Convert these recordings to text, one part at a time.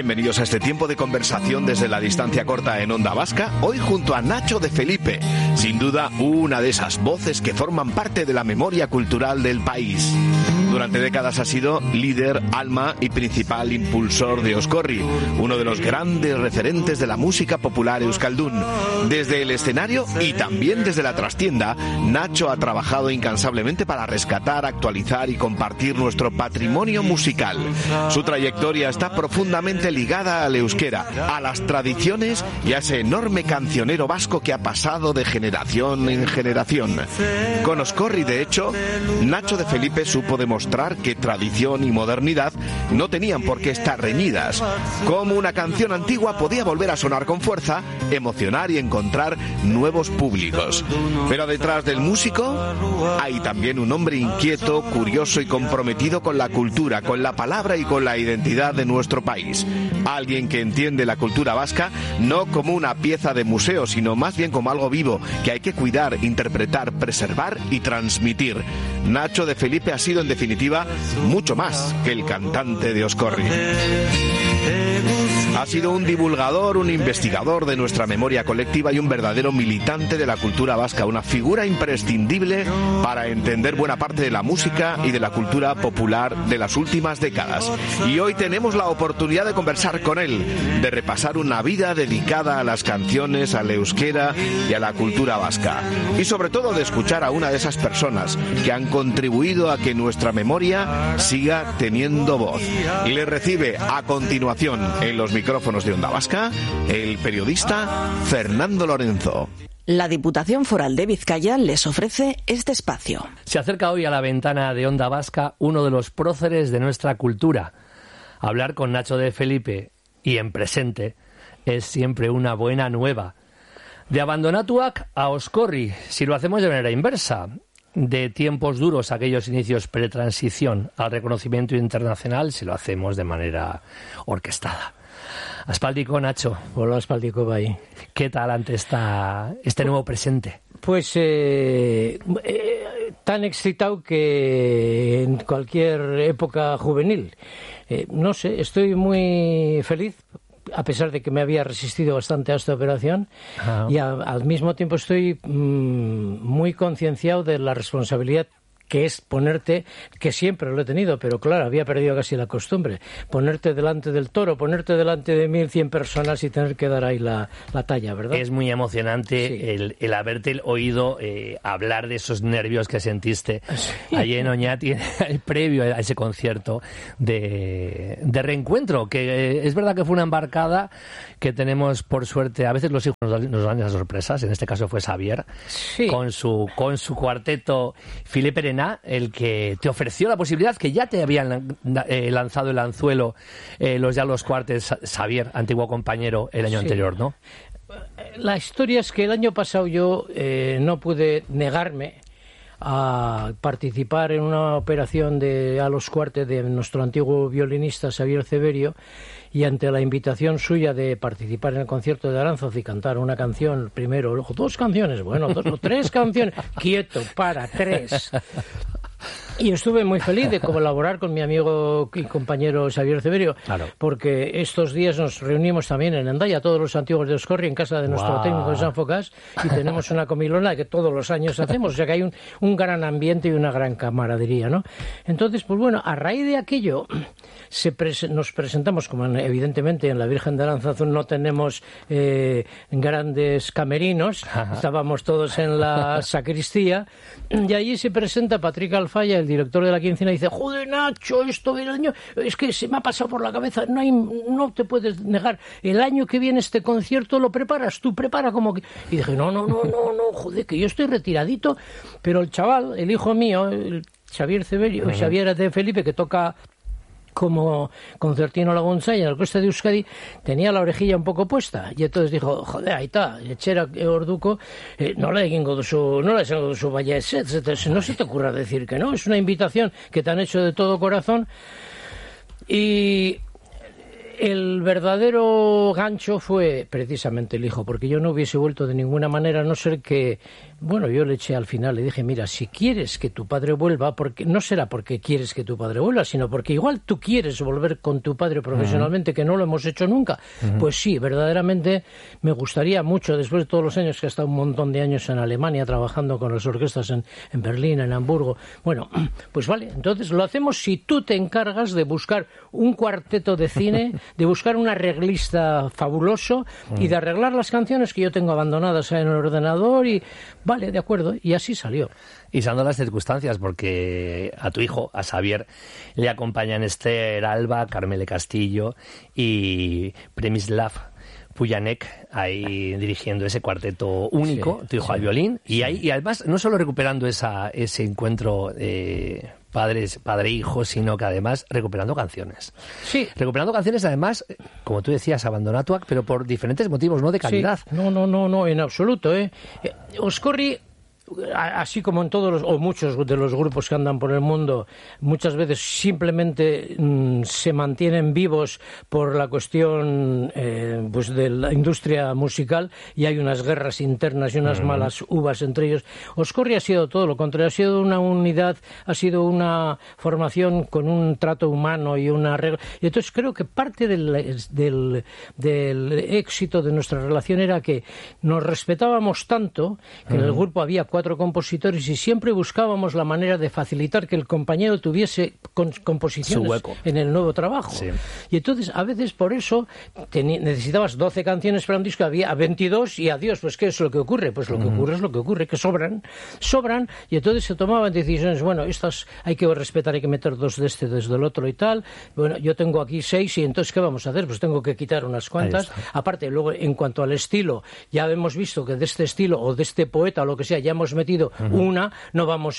Bienvenidos a este tiempo de conversación desde la distancia corta en Onda Vasca, hoy junto a Nacho de Felipe, sin duda una de esas voces que forman parte de la memoria cultural del país. Durante décadas ha sido líder, alma y principal impulsor de Euskorri, uno de los grandes referentes de la música popular euskaldun. Desde el escenario y también desde la trastienda, Nacho ha trabajado incansablemente para rescatar, actualizar y compartir nuestro patrimonio musical. Su trayectoria está profundamente ligada al euskera, a las tradiciones y a ese enorme cancionero vasco que ha pasado de generación en generación. Con Euskorri, de hecho, Nacho de Felipe supo demostrar que tradición y modernidad no tenían por qué estar reñidas. Como una canción antigua podía volver a sonar con fuerza, emocionar y encontrar nuevos públicos. Pero detrás del músico hay también un hombre inquieto, curioso y comprometido con la cultura, con la palabra y con la identidad de nuestro país. Alguien que entiende la cultura vasca no como una pieza de museo, sino más bien como algo vivo que hay que cuidar, interpretar, preservar y transmitir. Nacho de Felipe ha sido en definitiva mucho más que el cantante de Euskorri. Ha sido un divulgador, un investigador de nuestra memoria colectiva y un verdadero militante de la cultura vasca, una figura imprescindible para entender buena parte de la música y de la cultura popular de las últimas décadas. Y hoy tenemos la oportunidad de conversar con él, de repasar una vida dedicada a las canciones, al euskera y a la cultura vasca. Y sobre todo de escuchar a una de esas personas que han contribuido a que nuestra memoria siga teniendo voz. Y le recibe a continuación en los micrófonos de Onda Vasca el periodista Fernando Lorenzo. La Diputación Foral de Vizcaya les ofrece este espacio. Se acerca hoy a la ventana de Onda Vasca uno de los próceres de nuestra cultura. Hablar con Nacho de Felipe y en presente es siempre una buena nueva. De Abandonatuak a Euskorri, si lo hacemos de manera inversa. De tiempos duros, aquellos inicios pretransición al reconocimiento internacional, si lo hacemos de manera orquestada. Aspaldiko, Nacho. Hola, Aspaldiko, bai. ¿Qué tal ante este nuevo presente? Pues tan excitado que en cualquier época juvenil. No sé, estoy muy feliz, a pesar de que me había resistido bastante a esta operación. Ajá. Y al mismo tiempo estoy muy concienciado de la responsabilidad que es ponerte, que siempre lo he tenido, pero claro, había perdido casi la costumbre, ponerte delante del toro, ponerte delante de 1.100 personas y tener que dar ahí la talla, ¿verdad? Es muy emocionante, sí, el haberte oído hablar de esos nervios que sentiste, sí, allí en Oñati, previo a ese concierto de reencuentro, que es verdad que fue una embarcada que tenemos, por suerte, a veces los hijos nos dan esas sorpresas, en este caso fue Xavier, sí, con su cuarteto Philippe Perena, el que te ofreció la posibilidad, que ya te habían lanzado el anzuelo los cuartes, Xavier, antiguo compañero, el año anterior, ¿no? La historia es que el año pasado yo no pude negarme a participar en una operación a los cuartes de nuestro antiguo violinista Xavier Ceberio, y ante la invitación suya de participar en el concierto de Aranzoz y cantar una canción primero, luego 2 canciones, bueno, 2 o 3 canciones, quieto, para 3. Y estuve muy feliz de colaborar con mi amigo y compañero Xavier Ceberio, claro, porque estos días nos reunimos también en Hendaya, todos los antiguos de Euskorri, en casa de nuestro técnico de San Focas, y tenemos una comilona que todos los años hacemos, o sea que hay un gran ambiente y una gran camaradería, ¿no? Entonces, pues bueno, a raíz de aquello nos presentamos, como evidentemente en la Virgen de Aranzazu no tenemos grandes camerinos, ajá, estábamos todos en la sacristía, y allí se presenta Patrick Alfaya, el director de la quincena, y dice: joder, Nacho, esto del año, es que se me ha pasado por la cabeza, no te puedes negar, el año que viene este concierto lo preparas, tú prepara como que... Y dije, no, joder, que yo estoy retiradito, pero el chaval, el hijo mío, el Xavier Ceberio, uh-huh, Xavier de Felipe, que toca como concertino la Gonzaya en la Orquesta de Euskadi, tenía la orejilla un poco puesta, y entonces dijo: joder, ahí está, etxera orduko, no le egingo duzu vaya esetz, no se te ocurra decir que no, es una invitación que te han hecho de todo corazón. Y El verdadero gancho fue precisamente el hijo, porque yo no hubiese vuelto de ninguna manera, a no ser que, bueno, yo le eché al final, le dije, mira, si quieres que tu padre vuelva, porque no será porque quieres que tu padre vuelva, sino porque igual tú quieres volver con tu padre profesionalmente, que no lo hemos hecho nunca. Pues sí, verdaderamente me gustaría mucho, después de todos los años que he estado un montón de años en Alemania trabajando con las orquestas en Berlín, en Hamburgo. Bueno, pues vale, entonces lo hacemos si tú te encargas de buscar un cuarteto de cine, de buscar un arreglista fabuloso y de arreglar las canciones que yo tengo abandonadas en el ordenador y vale, de acuerdo, y así salió. Y dando las circunstancias, porque a tu hijo, a Xavier, le acompañan Esther Alba, Carmele Castillo y Przemysław Pujanek ahí dirigiendo ese cuarteto único, tu hijo al violín, y además no solo recuperando ese encuentro padre-hijo, sino que además recuperando canciones. Sí. Recuperando canciones, además, como tú decías, Abandonatuak, pero por diferentes motivos, no de calidad. Sí. No, en absoluto. Oscorri, así como en todos o muchos de los grupos que andan por el mundo, muchas veces simplemente se mantienen vivos por la cuestión pues de la industria musical, y hay unas guerras internas y unas malas uvas entre ellos. Oscorri ha sido todo lo contrario, ha sido una unidad, ha sido una formación con un trato humano y una regla. Y entonces creo que parte del éxito de nuestra relación era que nos respetábamos tanto que en el grupo había 4 compositores y siempre buscábamos la manera de facilitar que el compañero tuviese composiciones en el nuevo trabajo. Sí. Y entonces, a veces por eso necesitabas 12 canciones para un disco, había 22 y adiós, pues ¿qué es lo que ocurre? Pues lo que ocurre es lo que ocurre, que sobran, y entonces se tomaban decisiones, bueno, estas hay que respetar, hay que meter 2 de este, 2 del otro y tal. Bueno, yo tengo aquí 6 y entonces ¿qué vamos a hacer? Pues tengo que quitar unas cuantas. Aparte, luego, en cuanto al estilo, ya hemos visto que de este estilo o de este poeta o lo que sea, ya hemos metido una, no vamos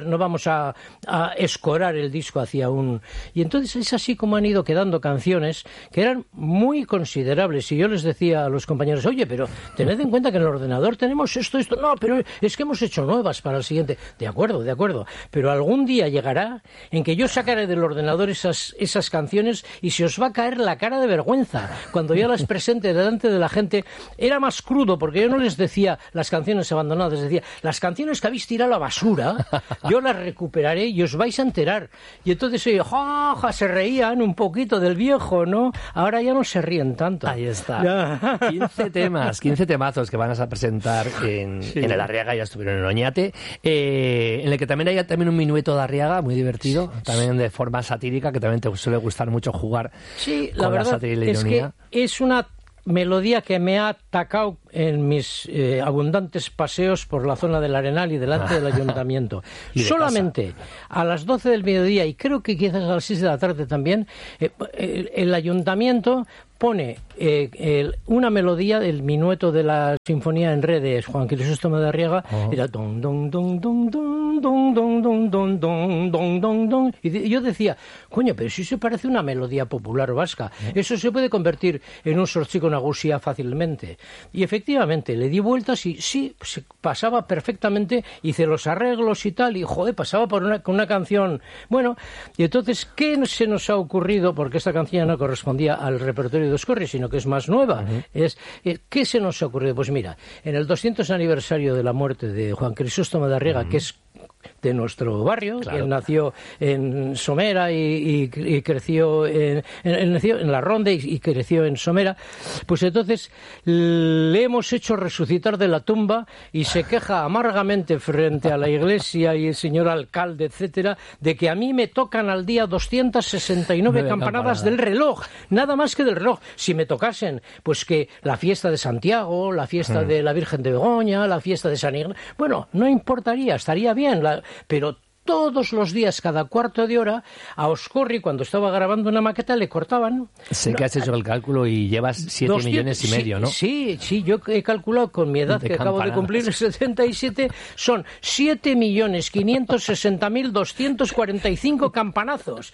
a escorar el disco hacia un... Y entonces es así como han ido quedando canciones que eran muy considerables, y yo les decía a los compañeros, oye, pero tened en cuenta que en el ordenador tenemos esto, no, pero es que hemos hecho nuevas para el siguiente. De acuerdo, pero algún día llegará en que yo sacaré del ordenador esas canciones y se os va a caer la cara de vergüenza cuando yo las presente delante de la gente. Era más crudo, porque yo no les decía las canciones abandonadas, les decía, las canciones que habéis tirado a la basura, yo las recuperaré y os vais a enterar. Y entonces se reían un poquito del viejo, ¿no? Ahora ya no se ríen tanto. Ahí está. 15 temazos que van a presentar en el Arriaga, ya estuvieron en Oñate, en el que también hay también un minueto de Arriaga muy divertido, también de forma satírica, que también te suele gustar mucho jugar con la sátira y la ironía. Que es una melodía que me ha atacado en mis abundantes paseos por la zona del Arenal y delante del ayuntamiento. Solamente a las 12 del mediodía, y creo que quizás a las 6 de la tarde también, el ayuntamiento pone una melodía del minueto de la Sinfonía en Re de Juan Crisóstomo de Arriaga, era don don don don don don don don don don don don don, y yo decía, coño, pero si se parece a una melodía popular vasca, eso se puede convertir en un sorchico nagusia fácilmente. Y efectivamente le di vueltas y sí, se pasaba perfectamente, hice los arreglos y tal, y joder, pasaba con una canción. Bueno, y entonces, ¿qué se nos ha ocurrido? Porque esta canción no correspondía al repertorio de Oscorri, sino que es más nueva. ¿Qué se nos ha ocurrido? Pues mira, en el 200 aniversario de la muerte de Juan Crisóstomo de Arriaga, que es de nuestro barrio, claro. Él nació en Somera y creció él nació en La Ronda y creció en Somera. Pues entonces le hemos hecho resucitar de la tumba y se queja amargamente frente a la iglesia y el señor alcalde, etcétera, de que a mí me tocan al día 269 campanadas del reloj, nada más que del reloj. Si me tocasen, pues que la fiesta de Santiago, la fiesta de la Virgen de Begoña, la fiesta de San Ignacio, bueno, no importaría, estaría bien, pero todos los días, cada cuarto de hora, a Oscorri, cuando estaba grabando una maqueta, le cortaban. Sé que has hecho el cálculo y llevas 7 millones y medio, ¿no? Sí, yo he calculado con mi edad, que acabo de cumplir 77, son 7.560.245 campanazos.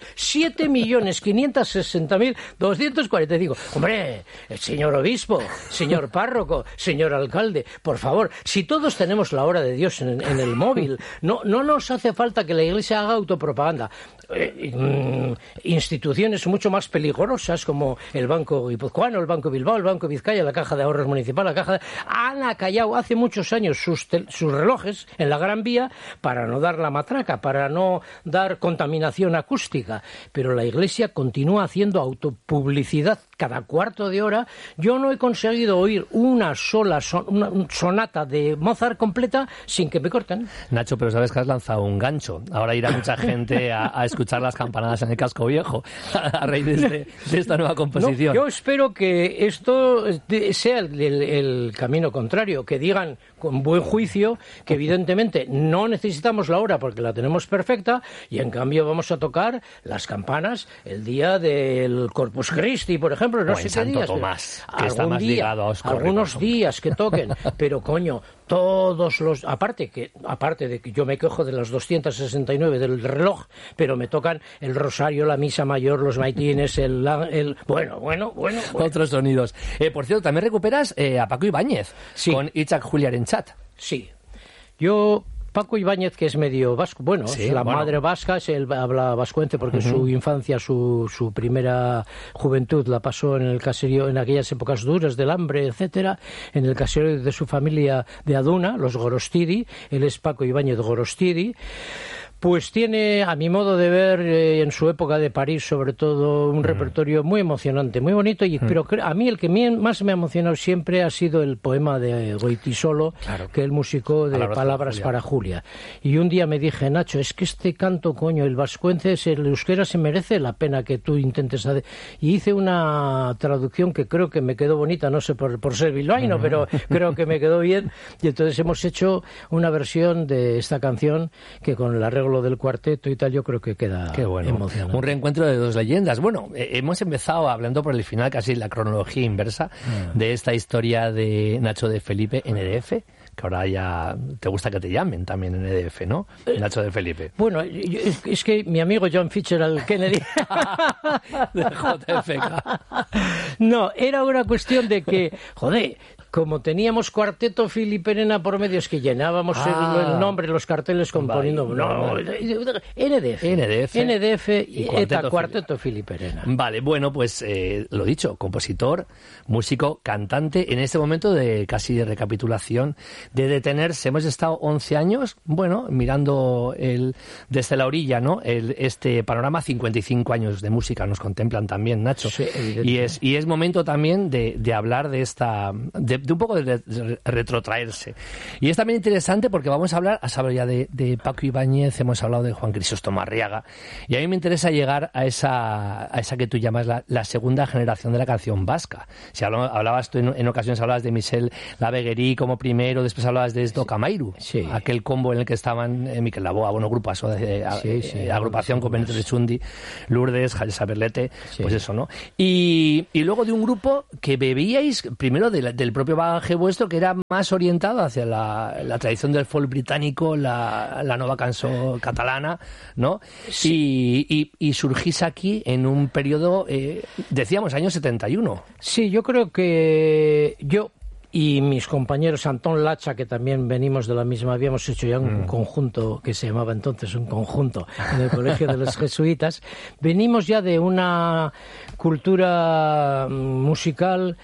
7.560.245. Hombre, señor obispo, señor párroco, señor alcalde, por favor, si todos tenemos la hora de Dios en el móvil, no nos hace falta gusta que la Iglesia haga autopropaganda. Instituciones mucho más peligrosas como el Banco Guipuzcoano, el Banco Bilbao, el Banco Vizcaya, la Caja de Ahorros Municipal, han acallado hace muchos años sus relojes en la Gran Vía para no dar la matraca, para no dar contaminación acústica. Pero la Iglesia continúa haciendo autopublicidad cada cuarto de hora. Yo no he conseguido oír una sola sonata de Mozart completa sin que me corten. Nacho, pero sabes que has lanzado un gancho. Ahora irá mucha gente a escuchar las campanadas en el casco viejo a raíz de esta nueva composición. No, yo espero que esto sea el camino contrario, que digan con buen juicio que evidentemente no necesitamos la hora porque la tenemos perfecta y en cambio vamos a tocar las campanas el día del Corpus Christi, por ejemplo, no sé qué días. Tomás, que está más ligado a Oscar, algunos días que toquen, pero coño, todos los... Aparte de que yo me quejo de las 269 del reloj, pero me tocan el rosario, la misa mayor, los maitines, bueno. Otros sonidos. Por cierto, también recuperas a Paco Ibáñez, sí, con Itzhak Juliar en chat. Sí. Paco Ibáñez, que es medio vasco, madre vasca, él habla vascuence porque su infancia, su primera juventud la pasó en el caserío, en aquellas épocas duras del hambre, etcétera, en el caserío de su familia de Aduna, los Gorostidi. Él es Paco Ibáñez Gorostidi. Pues tiene, a mi modo de ver, en su época de París, sobre todo, un repertorio muy emocionante, muy bonito, pero a mí el que más me ha emocionado siempre ha sido el poema de Goytisolo, que él musicó de Palabras para Julia. Y un día me dije, Nacho, es que este canto, coño, el vascuence, el euskera se merece la pena que tú intentes hacer. Y hice una traducción que creo que me quedó bonita, no sé por ser bilbaíno, pero creo que me quedó bien. Y entonces hemos hecho una versión de esta canción que con el arreglo del cuarteto y tal, yo creo que queda emocionante. Un reencuentro de dos leyendas. Bueno, hemos empezado hablando por el final, casi la cronología inversa de esta historia de Nacho de Felipe, NDF, que ahora ya te gusta que te llamen también NDF, ¿no? Nacho de Felipe. Bueno, es que mi amigo John Fitzgerald Kennedy de JFK. No, era una cuestión de que, joder, como teníamos cuarteto Filiperena por medio, es que llenábamos el nombre, los carteles componiendo... NDF y cuarteto Filiperena. Vale, bueno, pues lo dicho, compositor, músico, cantante, en este momento de casi recapitulación, de detenerse. Hemos estado 11 años, bueno, mirando desde la orilla, ¿no? Este panorama, 55 años de música nos contemplan también, Nacho. Sí, y es momento también de hablar de un poco de retrotraerse. Y es también interesante porque has hablado ya de Paco Ibáñez, hemos hablado de Juan Crisóstomo Arriaga, y a mí me interesa llegar a esa que tú llamas la segunda generación de la canción vasca. Si hablabas tú en ocasiones, hablabas de Michel Laveguerí como primero, después hablabas de Esdo Camairu, aquel combo en el que estaban Miquel Laboa, grupo agrupación con Benito Lechundi, Lourdes, Javier Saberlete, pues eso, ¿no? Y luego de un grupo que bebíais primero del propio bagaje vuestro, que era más orientado hacia la tradición del folk británico, la nova cançó catalana, ¿no? Sí. Y surgís aquí en un periodo, decíamos, año 71. Sí, yo creo que y mis compañeros Antón Lacha, que también venimos de la misma, habíamos hecho ya un conjunto que se llamaba entonces un conjunto en el Colegio de los Jesuitas, venimos ya de una cultura musical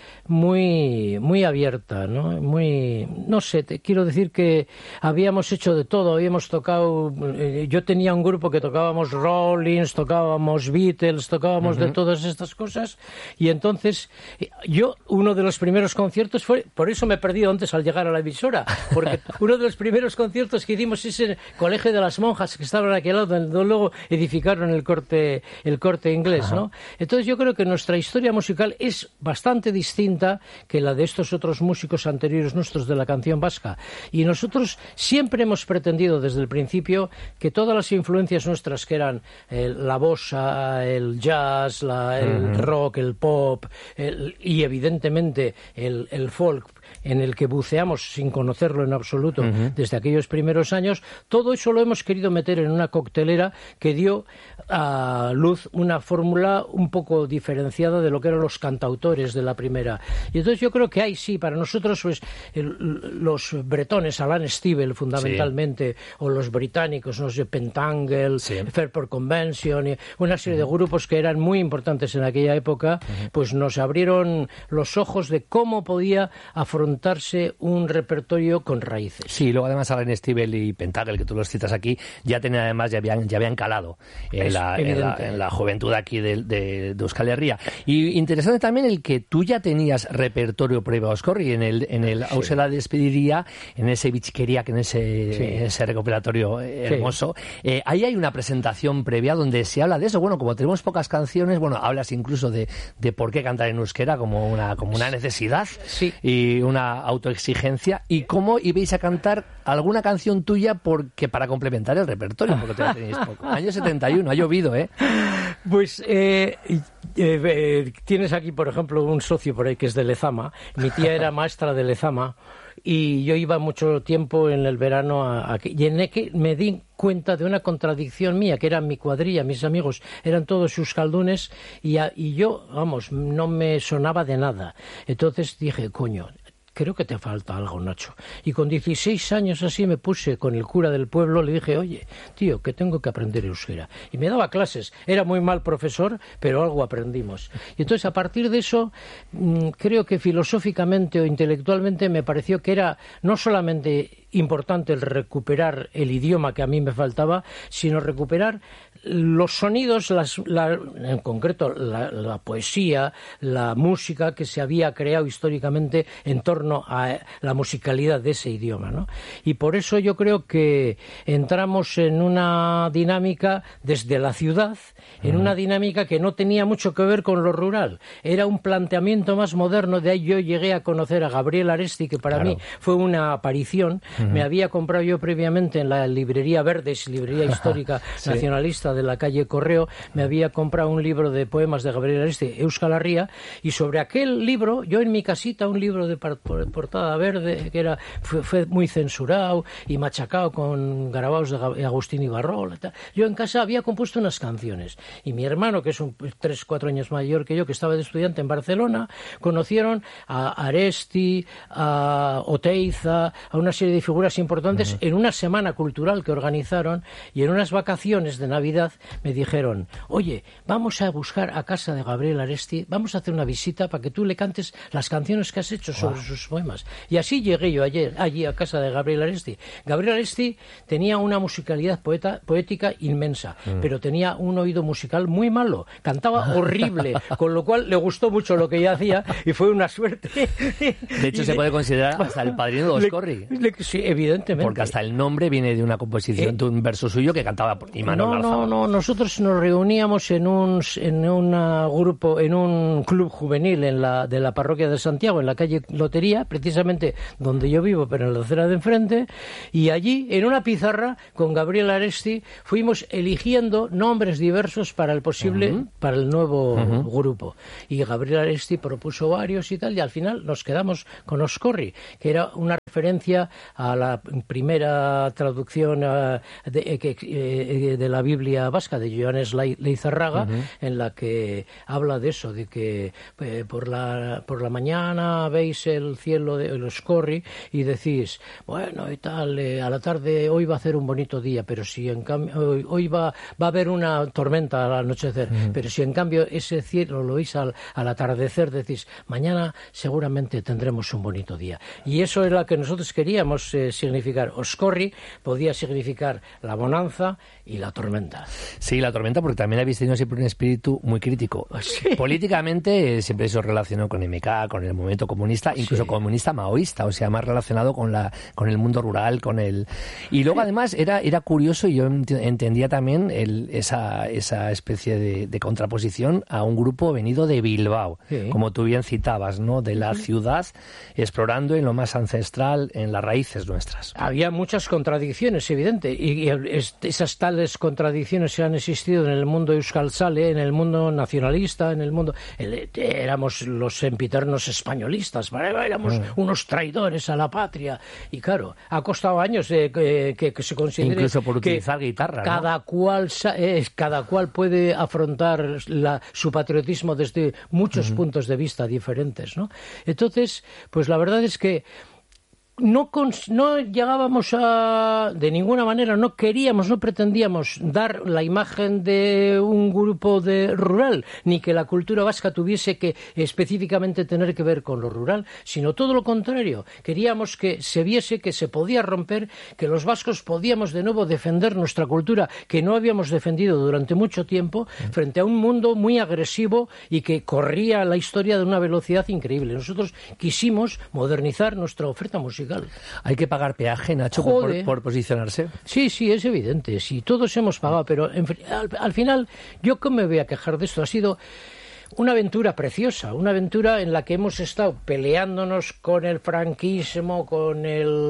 muy abierta, ¿no? No sé, te quiero decir que habíamos hecho de todo, habíamos tocado, yo tenía un grupo que tocábamos Rollins, tocábamos Beatles, tocábamos de todas estas cosas, y entonces uno de los primeros conciertos fue, por eso me he perdido antes al llegar a la emisora, porque uno de los primeros conciertos que hicimos es en el Colegio de las Monjas, que estaban aquí al lado, donde luego edificaron el Corte Inglés, ¿no? Entonces yo creo que nuestra historia musical es bastante distinta que la de estos otros músicos anteriores nuestros de la canción vasca, y nosotros siempre hemos pretendido desde el principio que todas las influencias nuestras, que eran la bossa, el jazz, el rock, el pop, y evidentemente el folk, en el que buceamos sin conocerlo en absoluto desde aquellos primeros años, todo eso lo hemos querido meter en una coctelera que dio a luz una fórmula un poco diferenciada de lo que eran los cantautores de la primera. Y entonces yo creo que hay, sí, para nosotros pues los bretones, Alan Stivell fundamentalmente, o los británicos, no sé, Pentangle, Fairport Convention, y una serie de grupos que eran muy importantes en aquella época, pues nos abrieron los ojos de cómo podía afrontarse un repertorio con raíces. Sí, luego además Alan Stivell y Pentangle, que tú los citas aquí, ya tenían además, ya habían calado en la juventud aquí de Euskal Herria. Y interesante también el que tú ya tenías repertorio previo a Oscorri en el Hause la despediría, en ese Bichquería, que en ese recopilatorio hermoso. Ahí hay una presentación previa donde se habla de eso. Bueno, como tenemos pocas canciones, bueno, hablas incluso de por qué cantar en euskera como una necesidad y una autoexigencia, y cómo ibais a cantar alguna canción tuya para complementar el repertorio, porque todavía tenéis poco. Año 71, ha llovido, ¿eh? Pues tienes aquí, por ejemplo, un socio por ahí que es de Lezama. Mi tía era maestra de Lezama y yo iba mucho tiempo en el verano aquí. Y en que me di cuenta de una contradicción mía, que era mi cuadrilla, mis amigos eran todos euskaldunes y yo, vamos, no me sonaba de nada. Entonces dije, coño, creo que te falta algo, Nacho. Y con 16 años así me puse con el cura del pueblo, le dije, oye, tío, que tengo que aprender euskera. Y me daba clases. Era muy mal profesor, pero algo aprendimos. Y entonces, a partir de eso, creo que filosóficamente o intelectualmente me pareció que era no solamente importante el recuperar el idioma que a mí me faltaba, sino recuperar los sonidos, en concreto la poesía, la música que se había creado históricamente en torno a la musicalidad de ese idioma, ¿no? Y por eso yo creo que entramos en una dinámica desde la ciudad, en una dinámica que no tenía mucho que ver con lo rural. Era un planteamiento más moderno. De ahí yo llegué a conocer a Gabriel Aresti, que para mí fue una aparición. Me había comprado yo previamente en la librería Verdes, librería histórica nacionalista de la calle Correo, me había comprado un libro de poemas de Gabriel Aresti, Euskal Herria, y sobre aquel libro, yo en mi casita, un libro de portada verde, que fue muy censurado y machacado con garabaos de Agustín Ibarrola, yo en casa había compuesto unas canciones, y mi hermano, que es 3-4 años mayor que yo, que estaba de estudiante en Barcelona, conocieron a Aresti, a Oteiza, a una serie de figuras importantes en una semana cultural que organizaron, y en unas vacaciones de Navidad me dijeron, oye, vamos a buscar a casa de Gabriel Aresti, vamos a hacer una visita para que tú le cantes las canciones que has hecho sobre sus poemas. Y así llegué yo allí a casa de Gabriel Aresti. Gabriel Aresti tenía una musicalidad poética inmensa, pero tenía un oído musical muy malo, cantaba horrible, con lo cual le gustó mucho lo que yo hacía y fue una suerte. De hecho, se puede considerar hasta el padrino de Oscorri. Sí, evidentemente. Porque hasta el nombre viene de una composición, de un verso suyo que cantaba Imanol Alzaba. No, nosotros nos reuníamos en un club juvenil de la parroquia de Santiago, en la calle Lotería, precisamente donde yo vivo, pero en la acera de enfrente, y allí, en una pizarra, con Gabriel Aresti, fuimos eligiendo nombres diversos para el nuevo grupo. Y Gabriel Aresti propuso varios y tal, y al final nos quedamos con Oscorri, que era una referencia a la primera traducción de la Biblia vasca de Joanes Leizarraga, en la que habla de eso, de que por la mañana veis el cielo del Oscorri y decís, bueno, y tal, a la tarde hoy va a hacer un bonito día, pero si en cambio hoy va a haber una tormenta al anochecer, pero si en cambio ese cielo lo veis al atardecer, decís, mañana seguramente tendremos un bonito día. Y eso es lo que nosotros queríamos significar. Oscorri podía significar la bonanza y la tormenta. Sí, la tormenta, porque también habéis tenido siempre un espíritu muy crítico. Sí. Políticamente siempre eso relacionado con MK, con el movimiento comunista, incluso comunista maoísta, o sea, más relacionado con el mundo rural, y luego además era curioso, y yo entendía también esa especie de contraposición a un grupo venido de Bilbao, como tú bien citabas, ¿no? De la ciudad, explorando en lo más ancestral, en las raíces, nuestras. Había muchas contradicciones, evidente, y esas tales contradicciones que han existido en el mundo euskaltzale, en el mundo nacionalista, en el mundo... éramos los sempiternos españolistas, éramos unos traidores a la patria, y claro, ha costado años que se considere... Incluso por utilizar guitarra, cada cual puede afrontar su patriotismo desde muchos puntos de vista diferentes, ¿no? Entonces, pues la verdad es que no llegábamos de ninguna manera, no queríamos, no pretendíamos dar la imagen de un grupo rural, ni que la cultura vasca tuviese que específicamente tener que ver con lo rural, sino todo lo contrario. Queríamos que se viese que se podía romper, que los vascos podíamos de nuevo defender nuestra cultura, que no habíamos defendido durante mucho tiempo, frente a un mundo muy agresivo y que corría la historia de una velocidad increíble. Nosotros quisimos modernizar nuestra oferta musical. Hay que pagar peaje, Nacho, por posicionarse. Sí, es evidente. Sí, todos hemos pagado, pero al final, ¿yo cómo me voy a quejar de esto? Ha sido una aventura preciosa, una aventura en la que hemos estado peleándonos con el franquismo, con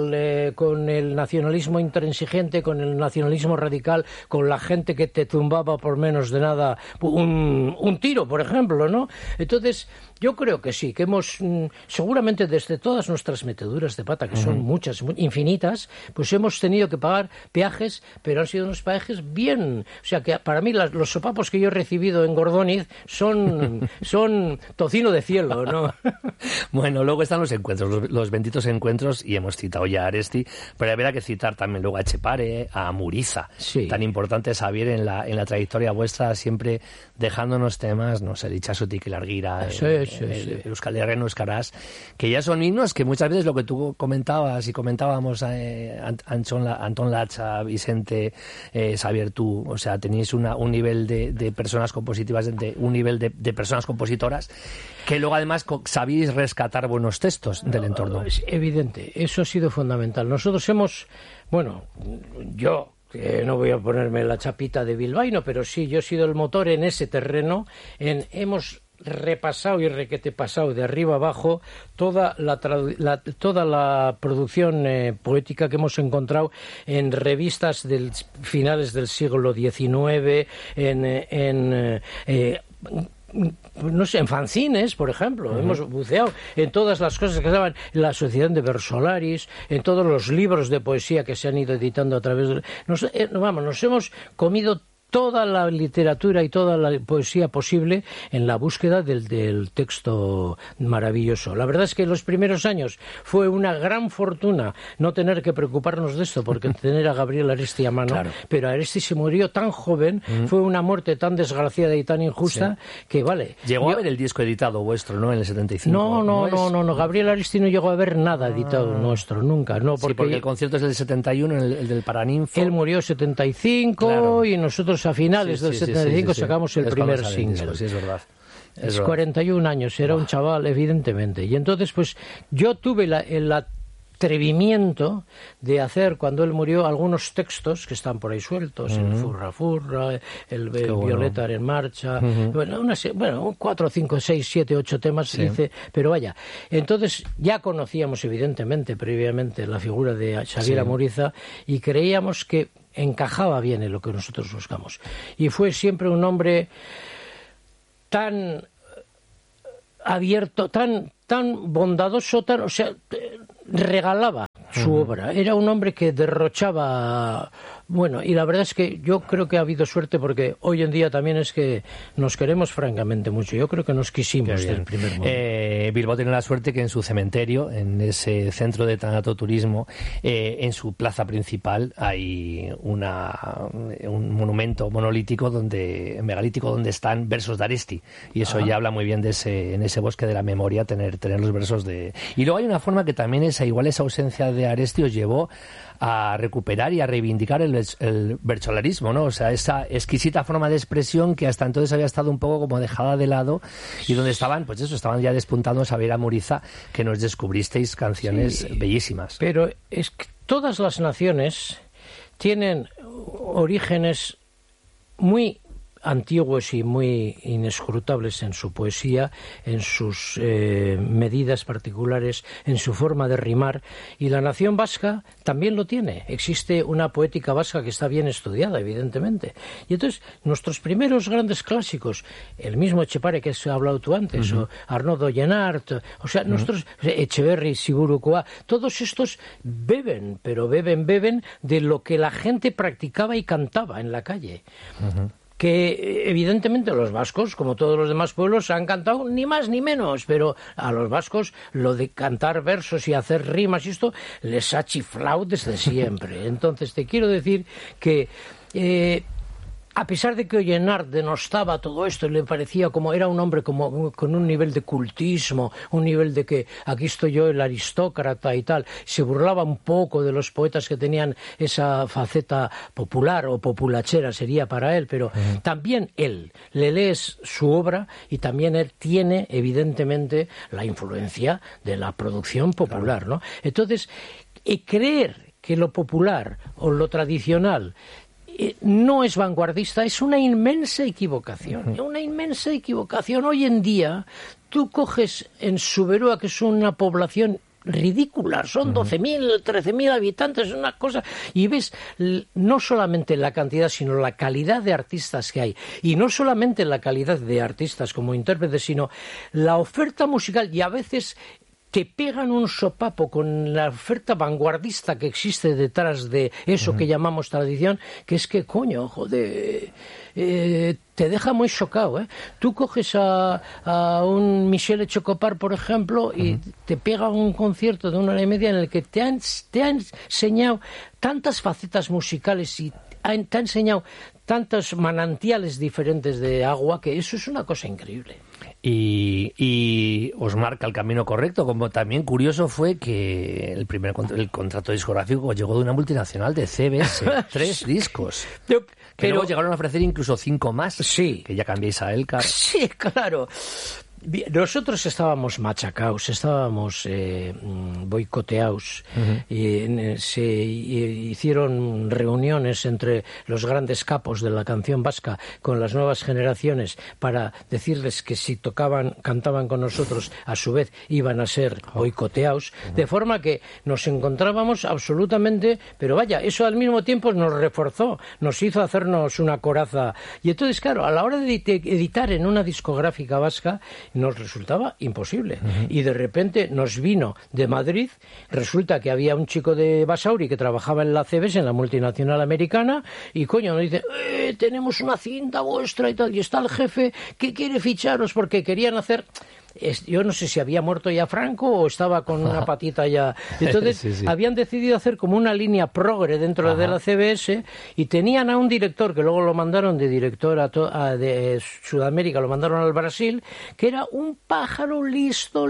el nacionalismo intransigente, con el nacionalismo radical, con la gente que te tumbaba por menos de nada un tiro, por ejemplo, ¿no? Entonces, yo creo que sí, que hemos, seguramente desde todas nuestras meteduras de pata, que son muchas, infinitas, pues hemos tenido que pagar peajes, pero han sido unos peajes bien. O sea, que para mí los sopapos que yo he recibido en Gordóniz son tocino de cielo, ¿no? Bueno, luego están los encuentros, los benditos encuentros, y hemos citado ya a Aresti, pero habrá que citar también luego a Etxepare, a Muriza. Sí. Tan importante, Xavier, en la trayectoria vuestra, siempre dejándonos temas, no sé, Itxasotik y Larguira, Euskal Herreno, Euskaraz, que ya son himnos que muchas veces lo que tú comentabas y comentábamos, Antón Lacha, Vicente, Xavier, tú, o sea, tenéis un nivel de personas compositivas, un nivel de personas compositoras, que luego además sabéis rescatar buenos textos del entorno. Es evidente, eso ha sido fundamental. Nosotros yo no voy a ponerme la chapita de bilbaíno, pero sí, yo he sido el motor en ese terreno, hemos repasado y requetepasado de arriba abajo toda la producción poética que hemos encontrado en revistas del finales del siglo XIX, no sé, en fanzines, por ejemplo. Hemos buceado en todas las cosas que estaban en la Asociación de Versolaris, en todos los libros de poesía que se han ido editando a través de... Nos hemos comido toda la literatura y toda la poesía posible en la búsqueda del texto maravilloso. La verdad es que en los primeros años fue una gran fortuna no tener que preocuparnos de esto, porque tener a Gabriel Aresti a mano, claro. Pero Aresti se murió tan joven, fue una muerte tan desgraciada y tan injusta, que vale. Llegó a ver el disco editado vuestro, ¿no? En el 75. No, Gabriel Aresti no llegó a ver nada editado nuestro, nunca. No, porque el concierto es del 71, el del Paraninfo. Él murió en 75, claro. Y nosotros a finales del 75 sacamos el primer single. Sí, es verdad. Es 41 años, era un chaval, evidentemente. Y entonces, pues, yo tuve el atrevimiento de hacer, cuando él murió, algunos textos que están por ahí sueltos, el Furra Furra, el Violeta en marcha, 4, 5, 6, 7, 8 temas, dice, pero vaya. Entonces, ya conocíamos, evidentemente, previamente, la figura de Xavier Muriza, y creíamos que encajaba bien en lo que nosotros buscamos. Y fue siempre un hombre tan abierto, tan bondadoso, regalaba su obra. Era un hombre que derrochaba. Bueno, y la verdad es que yo creo que ha habido suerte, porque hoy en día también es que nos queremos francamente mucho. Yo creo que nos quisimos desde el primer momento. Bilbao tiene la suerte que en su cementerio, en ese centro de tanatoturismo, en su plaza principal hay un monumento monolítico megalítico donde están versos de Aresti, y eso ya habla muy bien de en ese bosque de la memoria, tener los versos de... Y luego hay una forma que también esa ausencia de Aresti os llevó a recuperar y a reivindicar el bertsolarismo, ¿no? O sea, esa exquisita forma de expresión que hasta entonces había estado un poco como dejada de lado, y donde estaban ya despuntando Xavier Muriza, que nos descubristeis canciones bellísimas. Pero es que todas las naciones tienen orígenes muy antiguos y muy inescrutables en su poesía, en sus medidas particulares, en su forma de rimar, y la nación vasca también lo tiene. Existe una poética vasca que está bien estudiada, evidentemente. Y entonces, nuestros primeros grandes clásicos, el mismo Etxepare que has hablado tú antes, o Arnaud Dollenart, o sea, nuestros Echeverri, Siburukoa, todos estos beben, pero beben de lo que la gente practicaba y cantaba en la calle. Que evidentemente los vascos, como todos los demás pueblos, han cantado ni más ni menos, pero a los vascos lo de cantar versos y hacer rimas y esto les ha chiflado desde siempre. Entonces te quiero decir que a pesar de que Ollenart denostaba todo esto y le parecía como era un hombre como con un nivel de cultismo, un nivel de que aquí estoy yo el aristócrata y tal, se burlaba un poco de los poetas que tenían esa faceta popular o populachera sería para él, pero también él, le lees su obra y también él tiene evidentemente la influencia de la producción popular, ¿no? Entonces, creer que lo popular o lo tradicional no es vanguardista es una inmensa equivocación. Una inmensa equivocación. Hoy en día, tú coges en Suberúa, que es una población ridícula, son 12.000, 13.000 habitantes, una cosa, y ves no solamente la cantidad, sino la calidad de artistas que hay, y no solamente la calidad de artistas como intérpretes, sino la oferta musical, y a veces te pegan un sopapo con la oferta vanguardista que existe detrás de eso que llamamos tradición, que es que, coño, joder, te deja muy chocado, ¿eh? Tú coges a un Michel Echocopar, por ejemplo, y te pega un concierto de 1 hora y media en el que te ha enseñado tantas facetas musicales y te ha enseñado tantos manantiales diferentes de agua, que eso es una cosa increíble. Y os marca el camino correcto. Como también curioso fue que el contrato discográfico llegó de una multinacional de CBS, 3 discos. Pero luego llegaron a ofrecer incluso 5 más. Sí. Que ya cambiéis a Elcar. Sí, claro. Nosotros estábamos machacados, estábamos boicoteados, y se hicieron reuniones entre los grandes capos de la canción vasca con las nuevas generaciones para decirles que si cantaban con nosotros, a su vez iban a ser boicoteados, de forma que nos encontrábamos absolutamente, pero vaya, eso al mismo tiempo nos reforzó, nos hizo hacernos una coraza, y entonces claro, a la hora de editar en una discográfica vasca nos resultaba imposible. Y de repente nos vino de Madrid, resulta que había un chico de Basauri que trabajaba en la CBS, en la multinacional americana, y coño, nos dice, tenemos una cinta vuestra y tal, y está el jefe que quiere ficharos porque querían hacer... Yo no sé si había muerto ya Franco o estaba con una patita ya. Entonces habían decidido hacer como una línea progre dentro de la CBS y tenían a un director que luego lo mandaron de director de Sudamérica, lo mandaron al Brasil, que era un pájaro listo.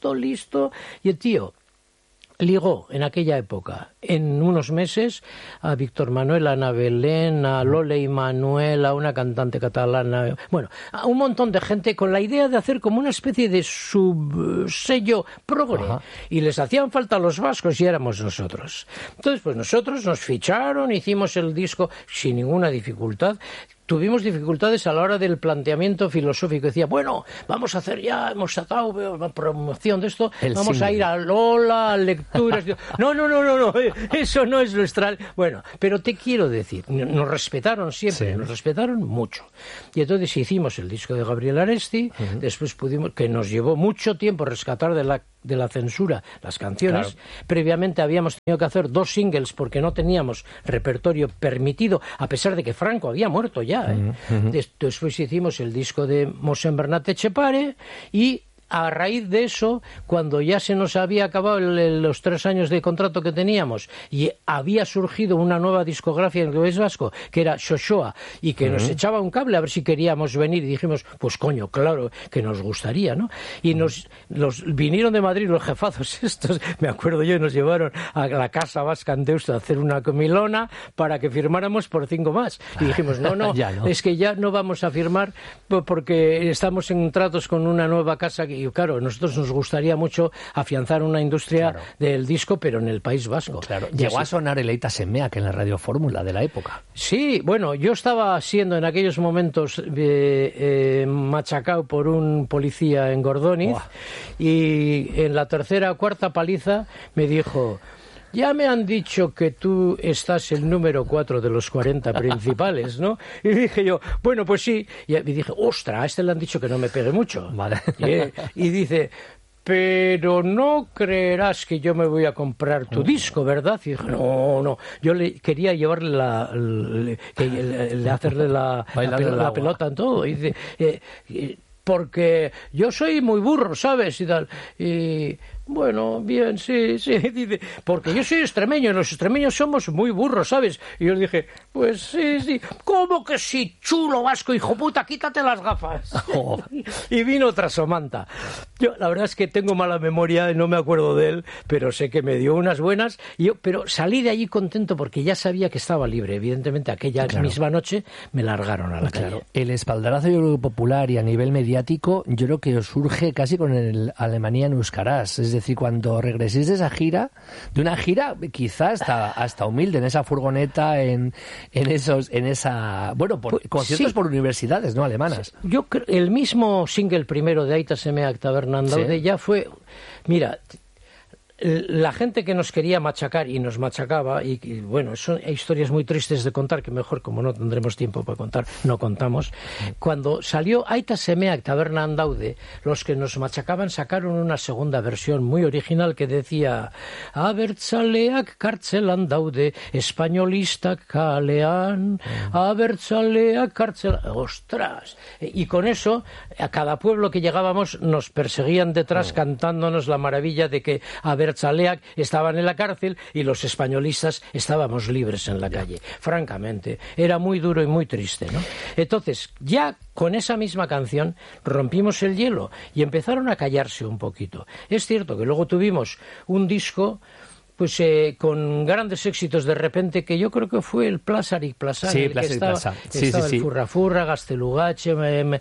Y el tío ligó en aquella época, en unos meses, a Víctor Manuel, a Ana Belén, a Lole y Manuel, a una cantante catalana, bueno, a un montón de gente con la idea de hacer como una especie de subsello progre. Y les hacían falta los vascos y éramos nosotros. Entonces, pues nosotros nos ficharon, hicimos el disco sin ninguna dificultad. Tuvimos dificultades a la hora del planteamiento filosófico. Decía, bueno, vamos a hacer ya, hemos sacado promoción de esto, vamos a ir a Lola, a lecturas. No, eso no es nuestra... Bueno, pero te quiero decir, nos respetaron siempre, nos respetaron mucho. Y entonces hicimos el disco de Gabriel Aresti, después pudimos, que nos llevó mucho tiempo rescatar de la censura las canciones. Previamente habíamos tenido que hacer 2 singles porque no teníamos repertorio permitido, a pesar de que Franco había muerto ya. Después hicimos el disco de Mosén Bernat Etxepare y a raíz de eso, cuando ya se nos había acabado los 3 años de contrato que teníamos y había surgido una nueva discografía en el País Vasco, que era Xoxoa, y que nos echaba un cable a ver si queríamos venir, y dijimos, pues coño, claro que nos gustaría, ¿no? Y nos vinieron de Madrid los jefazos estos, me acuerdo yo, y nos llevaron a la Casa Vasca en Deusto a hacer una comilona para que firmáramos por 5 más. Y dijimos, no, es que ya no vamos a firmar porque estamos en tratos con una nueva casa y y claro, a nosotros nos gustaría mucho afianzar una industria del disco, pero en el País Vasco. Claro. Llegó a sonar el Aita Semeak en la Radio Fórmula de la época. Sí, bueno, yo estaba siendo en aquellos momentos machacado por un policía en Gordóniz y en la tercera o cuarta paliza me dijo: ya me han dicho que tú estás el número 4 de los 40 principales, ¿no? Y dije yo, bueno, pues sí. Y dije, ostras, a este le han dicho que no me pegue mucho. Vale. Y dice, pero no creerás que yo me voy a comprar tu disco, ¿verdad? Y dije, no. Yo le quería llevarle hacerle la pelota en todo. Y dice, porque yo soy muy burro, ¿sabes? Y tal. Y bueno, bien, sí, dice, porque yo soy extremeño y los extremeños somos muy burros, ¿sabes? Y yo le dije, pues sí, ¿cómo que sí, chulo vasco, hijo puta, quítate las gafas? Y vino otra somanta. Yo, la verdad es que tengo mala memoria y no me acuerdo de él, pero sé que me dio unas buenas, pero salí de allí contento porque ya sabía que estaba libre. Evidentemente, aquella misma noche me largaron a la calle. El espaldarazo popular y a nivel mediático, yo creo que os surge casi con el Alemania en Euskaraz. Es decir, cuando regreséis de una gira quizás hasta humilde, en esa furgoneta, en esa conciertos por universidades, ¿no? Alemanas. Yo creo el mismo single primero de Aita Semeak Taberna Andaude ya fue, mira, la gente que nos quería machacar y nos machacaba, y bueno, son historias muy tristes de contar, que mejor, como no tendremos tiempo para contar, no contamos. Cuando salió Aita Semeak Taberna Andaude, los que nos machacaban sacaron una segunda versión muy original que decía: Abertzaleak kartzelan daude, españolistak kalean, Abertzaleak kartzelan... ¡Ostras! Y con eso, a cada pueblo que llegábamos nos perseguían detrás cantándonos la maravilla de que Abertzaleak estaban en la cárcel y los españolistas estábamos libres en la calle. Francamente, era muy duro y muy triste, ¿no? Entonces, ya con esa misma canción rompimos el hielo y empezaron a callarse un poquito. Es cierto que luego tuvimos un disco con grandes éxitos de repente, que yo creo que fue el Plazarik Plaza, sí, el que estaba el Furra Furra, Gaztelugatxe,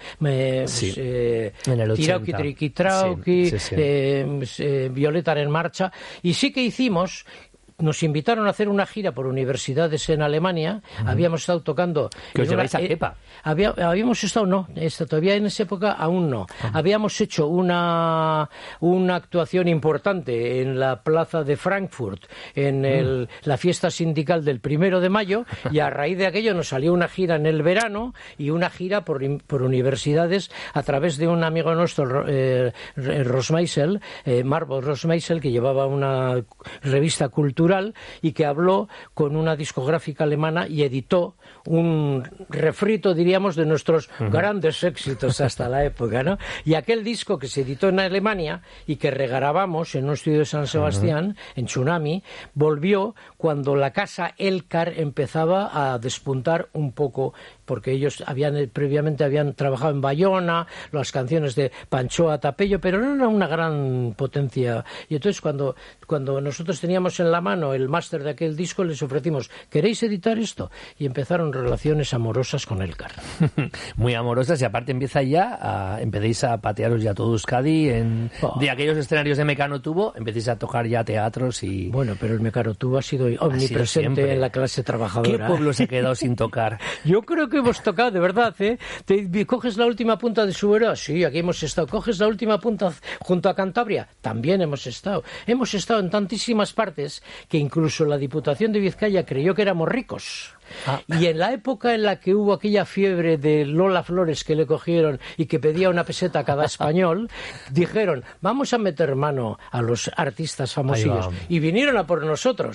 Tirauki Triki Trauki, Violeta en Marcha, y sí que hicimos... Nos invitaron a hacer una gira por universidades en Alemania. Habíamos estado tocando... ¿Que os lleváis a Kepa? Habíamos estado, todavía en esa época aún no. Habíamos hecho una actuación importante en la plaza de Frankfurt, en la fiesta sindical del 1 de mayo, y a raíz de aquello nos salió una gira en el verano y una gira por universidades a través de un amigo nuestro, Rosmeisel, Margot Rosmeisel, que llevaba una revista cultural y que habló con una discográfica alemana y editó un refrito, diríamos, de nuestros grandes éxitos hasta la época, ¿no? Y aquel disco que se editó en Alemania y que regrabamos en un estudio de San Sebastián, en Tsunami, volvió cuando la casa Elkar empezaba a despuntar un poco, porque ellos previamente habían trabajado en Bayona, las canciones de Panchoa Tapello, pero no era una gran potencia. Y entonces cuando nosotros teníamos en la mano el máster de aquel disco, les ofrecimos, ¿queréis editar esto? Y empezaron relaciones amorosas con Elkar. Muy amorosas, y aparte empecéis a patearos ya todo Euskadi de aquellos escenarios de Mecano Tubo, empecéis a tocar ya teatros y... Bueno, pero el Mecano Tubo ha sido omnipresente en la clase trabajadora. ¿Qué pueblo se ha quedado sin tocar? Yo creo que hemos tocado, de verdad, ¿eh? ¿Coges la última punta de Subera? Sí, aquí hemos estado. ¿Coges la última punta junto a Cantabria? También hemos estado. Hemos estado en tantísimas partes que incluso la Diputación de Vizcaya creyó que éramos ricos. Y en la época en la que hubo aquella fiebre de Lola Flores que le cogieron y que pedía una peseta a cada español, dijeron, vamos a meter mano a los artistas famosillos. Y vinieron a por nosotros.